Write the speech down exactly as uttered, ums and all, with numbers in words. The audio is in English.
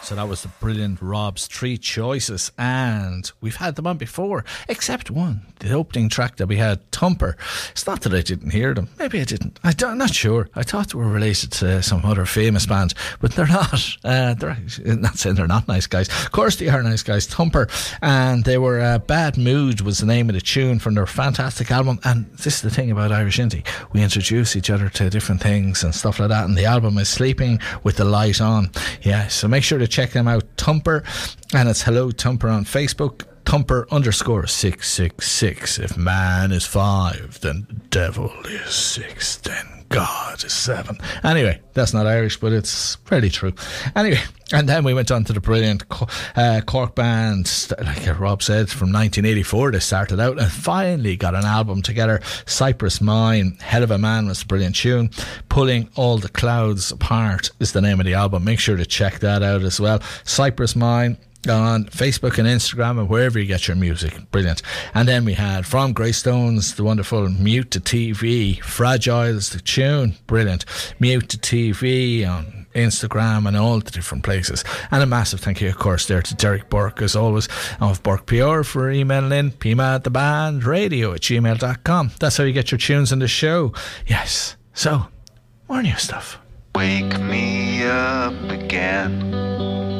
So that was the brilliant Rob's Three Choices, and we've had them on before, except one, the opening track that we had, Thumper. It's not that I didn't hear them, maybe I didn't, I don't, I'm not sure. I thought they were related to some other famous band, but they're not. Uh, they're not saying they're not nice guys. Of course they are nice guys. Thumper, and they were uh, Bad Mood was the name of the tune from their fantastic album. And this is the thing about Irish Indie, we introduce each other to different things and stuff like that, and the album is Sleeping with the Light On. Yeah, so make sure to check them out, Thumper, and it's Hello Thumper on Facebook. Thumper underscore six six six. If man is five, then the devil is six, then God is seven. Anyway, that's not Irish, but it's pretty true. Anyway, and then we went on to the brilliant uh, Cork band, like Rob said, from nineteen eighty-four. They started out and finally got an album together. Cypress Mine, Hell of a Man was a brilliant tune. Pulling All the Clouds Apart is the name of the album. Make sure to check that out as well. Cypress Mine on Facebook and Instagram and wherever you get your music. Brilliant. And then we had from Greystones the wonderful Mute to T V, Fragile's the tune. Brilliant. Mute to T V on Instagram and all the different places. And a massive thank you, of course, there to Derek Burke, as always, of Burke P R, for emailing in p m a the band radio at gmail dot com. That's how you get your tunes in the show. Yes. So, more new stuff. Wake me up again